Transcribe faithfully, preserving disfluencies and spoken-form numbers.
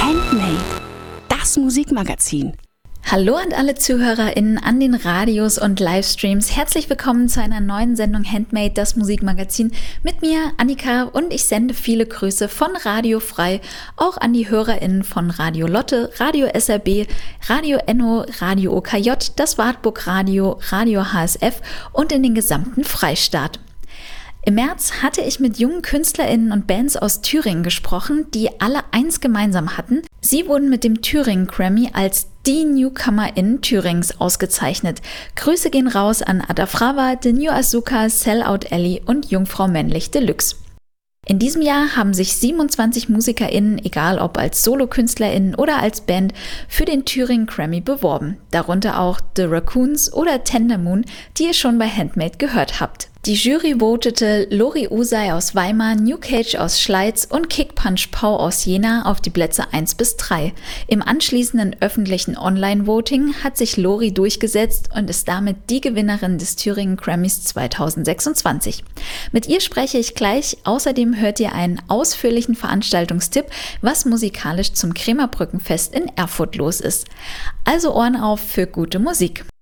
Handmade, das Musikmagazin. Hallo an alle ZuhörerInnen an den Radios und Livestreams. Herzlich willkommen zu einer neuen Sendung Handmade, das Musikmagazin. Mit mir, Annika, und ich sende viele Grüße von Radio Frei, auch an die HörerInnen von Radio Lotte, Radio S R B, Radio Enno, Radio O K J, das Wartburg Radio, Radio H S F und in den gesamten Freistaat. Im März hatte ich mit jungen KünstlerInnen und Bands aus Thüringen gesprochen, die alle eins gemeinsam hatten. Sie wurden mit dem Thüringen Grammy als die NewcomerInnen Thürings ausgezeichnet. Grüße gehen raus an Adafrava, The New Azuka, Sellout Ellie und Jungfrau Männlich Deluxe. In diesem Jahr haben sich siebenundzwanzig MusikerInnen, egal ob als SolokünstlerInnen oder als Band, für den Thüringen Grammy beworben. Darunter auch The Raccoons oder Tender Moon, die ihr schon bei Handmade gehört habt. Die Jury votete Lori Usai aus Weimar, New Cage aus Schleiz und Kick Punch Pau aus Jena auf die Plätze eins bis drei. Im anschließenden öffentlichen Online-Voting hat sich Lori durchgesetzt und ist damit die Gewinnerin des Thüringen Grammys zweitausendsechsundzwanzig. Mit ihr spreche ich gleich. Außerdem hört ihr einen ausführlichen Veranstaltungstipp, was musikalisch zum Krämerbrückenfest in Erfurt los ist. Also Ohren auf für gute Musik.